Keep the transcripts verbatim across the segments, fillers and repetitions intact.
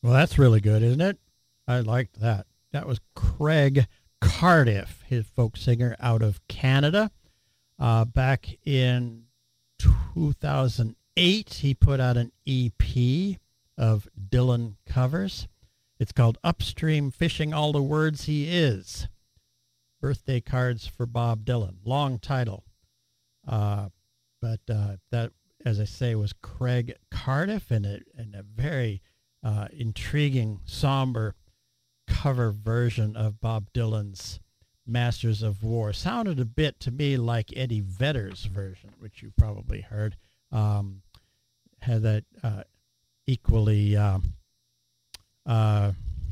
Well, that's really good, isn't it? I liked that. That was Craig Cardiff, his folk singer out of Canada. Uh, back in two thousand eight, he put out an E P of Dylan covers. It's called Upstream Fishing All the Words He Is. Birthday Cards for Bob Dylan. Long title. Uh, but uh, that, as I say, was Craig Cardiff in a, in a very uh, intriguing, somber cover version of Bob Dylan's Masters of War. Sounded a bit to me like Eddie Vedder's version, which you probably heard. Um, had that uh, equally uh, uh,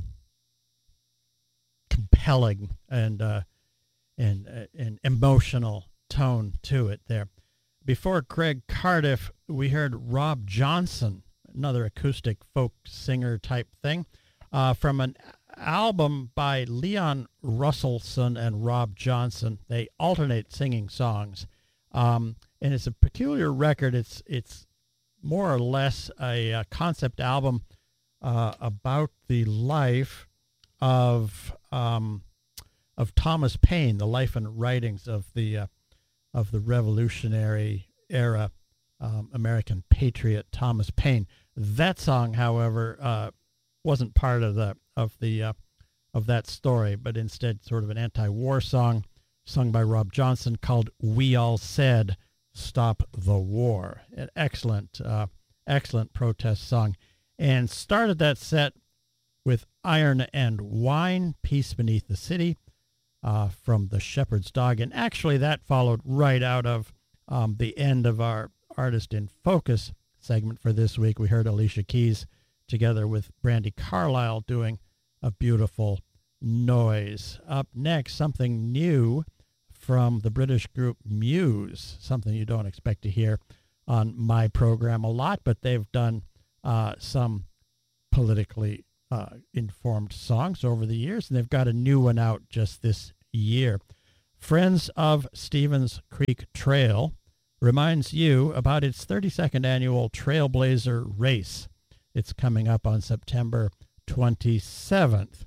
compelling and uh, and uh, and emotional tone to it there. Before Craig Cardiff, we heard Rob Johnson, another acoustic folk singer type thing, uh, from an album by Leon Russellson and Rob Johnson. They alternate singing songs, um, and it's a peculiar record. It's it's more or less a, a concept album uh, about the life of um, of Thomas Paine, the life and writings of the uh, of the Revolutionary era um, American patriot Thomas Paine. That song, however, uh, wasn't part of the of the uh, of that story, but instead sort of an anti-war song sung by Rob Johnson called "We All Said Stop the War." An excellent, uh, excellent protest song, and started that set with "Iron and Wine," "Peace Beneath the City," uh, from The Shepherd's Dog, and actually that followed right out of um, the end of our Artist in Focus segment for this week. We heard Alicia Keys together with Brandi Carlile doing A Beautiful Noise. Up next, something new from the British group Muse, something you don't expect to hear on my program a lot, but they've done uh, some politically uh, informed songs over the years, and they've got a new one out just this year. Friends of Stevens Creek Trail reminds you about its thirty-second annual Trailblazer Race. It's coming up on September twenty-seventh.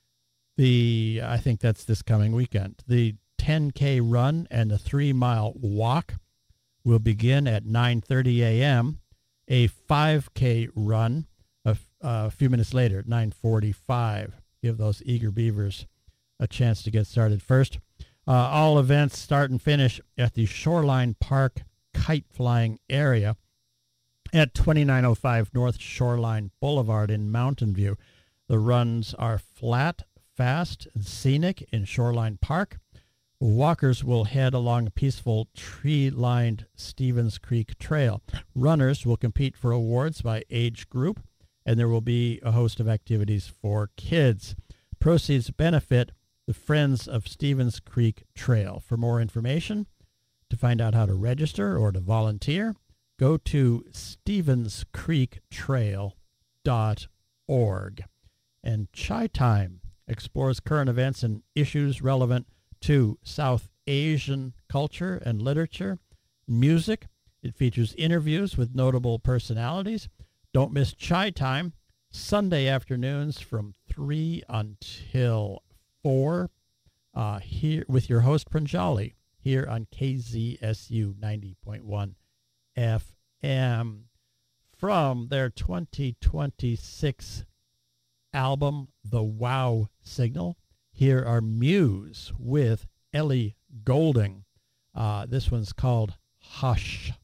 The I think that's this coming weekend. The ten K run and the three-mile walk will begin at nine thirty a.m. A five K run a, a few minutes later at nine forty-five. Give those eager beavers a chance to get started first. Uh, all events start and finish at the Shoreline Park kite flying area at twenty-nine oh five North Shoreline Boulevard in Mountain View. The runs are flat, fast, and scenic in Shoreline Park. Walkers will head along a peaceful tree-lined Stevens Creek Trail. Runners will compete for awards by age group, and there will be a host of activities for kids. Proceeds benefit the Friends of Stevens Creek Trail. For more information, to find out how to register or to volunteer, go to stevens creek trail dot org. And Chai Time explores current events and issues relevant to South Asian culture and literature, music. It features interviews with notable personalities. Don't miss Chai Time, Sunday afternoons from three until four, uh, here with your host Pranjali, here on K Z S U ninety point one F M. From their twenty twenty-six album, The Wow Signal, here are Muse with Ellie Goulding. Uh, this one's called Hush.